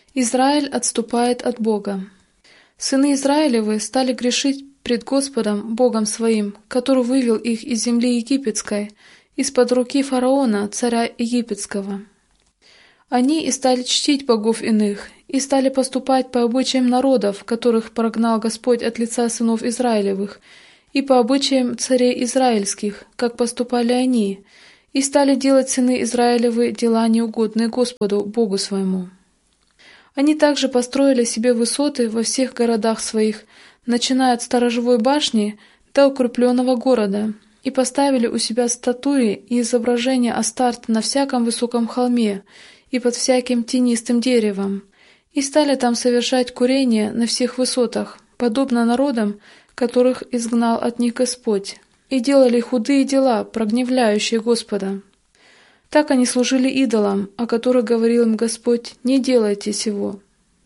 Израиль отступает от Бога. Сыны Израилевы стали грешить пред Господом, Богом своим, который вывел их из земли египетской, из-под руки фараона, царя египетского. Они и стали чтить богов иных, и стали поступать по обычаям народов, которых прогнал Господь от лица сынов Израилевых, и по обычаям царей израильских, как поступали они, и стали делать сыны Израилевы дела неугодные Господу, Богу своему. Они также построили себе высоты во всех городах своих, начиная от сторожевой башни до укрепленного города, и поставили у себя статуи и изображения Астарт на всяком высоком холме и под всяким тенистым деревом, и стали там совершать курение на всех высотах, подобно народам, которых изгнал от них Господь, и делали худые дела, прогневляющие Господа. Так они служили идолам, о которых говорил им Господь: «Не делайте сего».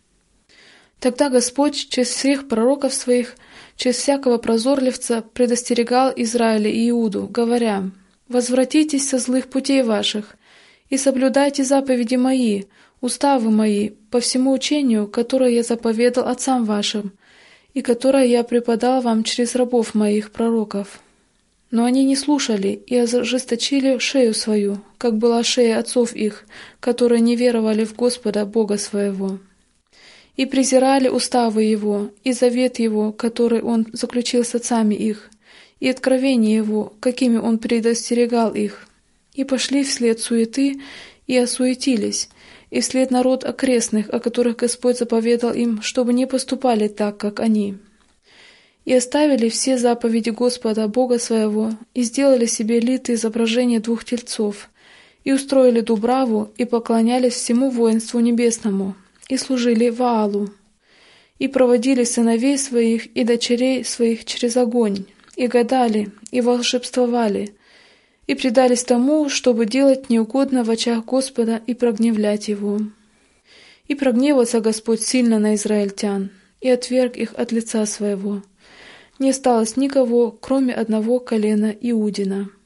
Тогда Господь через всех пророков своих, через всякого прозорливца предостерегал Израиля и Иуду, говоря: «Возвратитесь со злых путей ваших, и соблюдайте заповеди мои, уставы мои, по всему учению, которое я заповедал отцам вашим, и которое я преподал вам через рабов моих пророков». Но они не слушали и ожесточили шею свою, как была шея отцов их, которые не веровали в Господа Бога своего. И презирали уставы Его, и завет Его, который Он заключил с отцами их, и откровения Его, какими Он предостерегал их, и пошли вслед суеты, и осуетились, и вслед народ окрестных, о которых Господь заповедал им, чтобы не поступали так, как они. И оставили все заповеди Господа Бога своего, и сделали себе литые изображения 2 тельцов, и устроили дубраву, и поклонялись всему воинству небесному, и служили Ваалу, и проводили сыновей своих и дочерей своих через огонь, и гадали, и волшебствовали, и предались тому, чтобы делать неугодно в очах Господа и прогневлять Его. И прогневался Господь сильно на израильтян, и отверг их от лица своего. Не осталось никого, кроме одного колена Иудина.